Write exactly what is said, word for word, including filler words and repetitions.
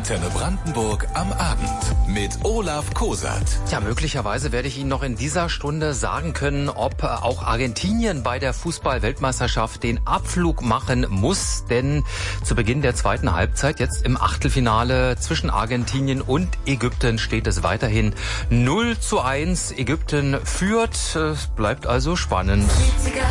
Antenne Brandenburg am Abend mit Olaf Kosat. Tja, möglicherweise werde ich Ihnen noch in dieser Stunde sagen können, ob auch Argentinien bei der Fußball-Weltmeisterschaft den Abflug machen muss. Denn zu Beginn der zweiten Halbzeit, jetzt im Achtelfinale zwischen Argentinien und Ägypten, steht es weiterhin null zu eins. Ägypten führt. Es bleibt also spannend.